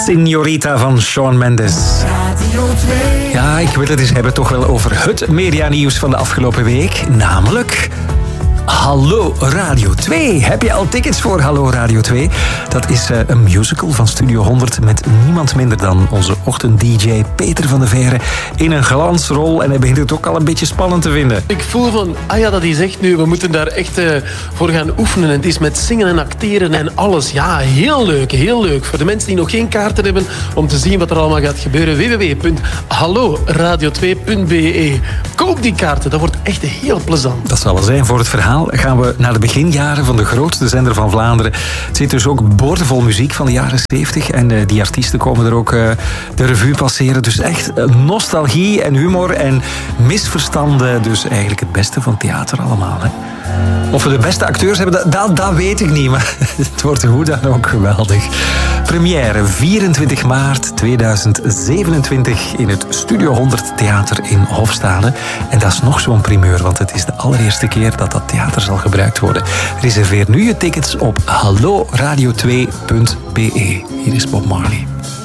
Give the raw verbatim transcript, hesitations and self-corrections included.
Signorita van Shawn Mendes. Ja, ik wil het eens hebben toch wel over het medianieuws van de afgelopen week. Namelijk... Hallo Radio twee. Heb je al tickets voor Hallo Radio twee? Dat is uh, een musical van Studio honderd met niemand minder dan onze ochtend-D J Peter van de Veire in een glansrol. En hij begint het ook al een beetje spannend te vinden. Ik voel van, ah ja, dat is echt nu. We moeten daar echt uh, voor gaan oefenen. Het is met zingen en acteren en alles. Ja, heel leuk, heel leuk. Voor de mensen die nog geen kaarten hebben om te zien wat er allemaal gaat gebeuren. w w w punt hallo radio twee punt b e. Koop die kaarten, dat wordt echt heel plezant. Dat zal wel zijn. Voor het verhaal gaan we naar de beginjaren van de grootste zender van Vlaanderen. Het zit dus ook boordevol muziek van de jaren zeventig. En uh, die artiesten komen er ook uh, de revue passeren. Dus echt uh, nostalgie en humor en misverstanden. Dus eigenlijk het beste van theater allemaal. Hè? Of we de beste acteurs hebben, dat, dat, dat weet ik niet. Maar het wordt hoe dan ook geweldig. Première vierentwintig maart tweeduizend zevenentwintig in het Studio honderd Theater in Hofstade. En dat is nog zo'n primeur, want het is de allereerste keer dat dat theater zal gebruikt worden. Reserveer nu je tickets op hallo radio twee punt b e. Hier is Bob Marley.